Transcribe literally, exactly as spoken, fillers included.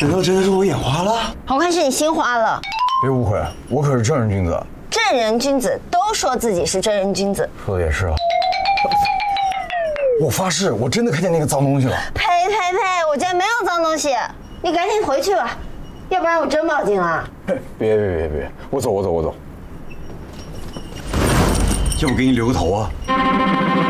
难道真的是我眼花了？ 我看是你心花了。 别误会，我可是正人君子。 正人君子都说自己是正人君子。 说的也是啊。我发誓，我真的看见那个脏东西了。 呸呸呸！我家没有脏东西，你赶紧回去吧，要不然我真报警啊！ 别别别别，我走我走我走。要不给你留个头啊？